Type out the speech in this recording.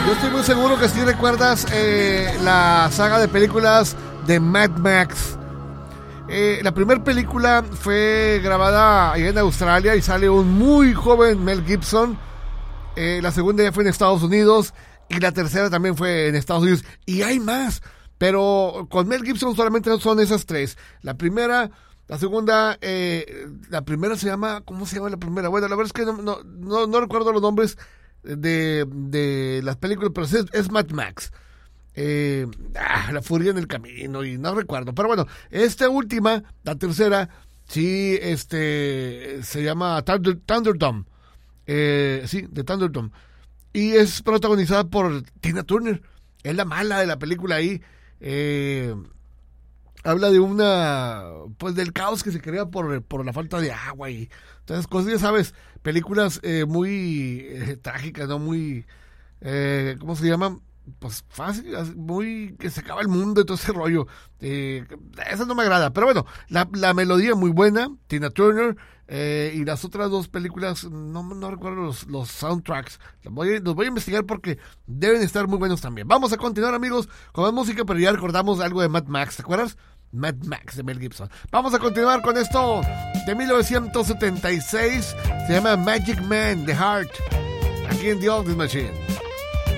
Yo estoy muy seguro que sí recuerdas la saga de películas de Mad Max. La primera película fue grabada allá en Australia y sale un muy joven Mel Gibson. La segunda ya fue en Estados Unidos y la tercera también fue en Estados Unidos. Y hay más, pero con Mel Gibson solamente son esas tres. La primera, la segunda, la primera se llama, ¿cómo se llama la primera? Bueno, la verdad es que no recuerdo los nombres de las películas, pero es Mad Max. La furia en el camino y no recuerdo, pero bueno, esta última, la tercera, sí, se llama Thunderdome, sí, de Thunderdome, y es protagonizada por Tina Turner. Es la mala de la película ahí. Habla de pues del caos que se crea por la falta de agua y todas esas cosas, ya sabes, películas muy trágicas, ¿no? Muy, ¿cómo se llaman? Pues fácil, muy que se acaba el mundo y todo ese rollo. Esa no me agrada, pero bueno, la melodía muy buena, Tina Turner, y las otras dos películas, no recuerdo los soundtracks. Los voy a investigar porque deben estar muy buenos también. Vamos a continuar, amigos, con más música, pero ya recordamos algo de Mad Max, ¿te acuerdas? Mad Max de Mel Gibson. Vamos a continuar con esto de 1976, se llama Magic Man, The Heart, aquí en The Oldies Machine.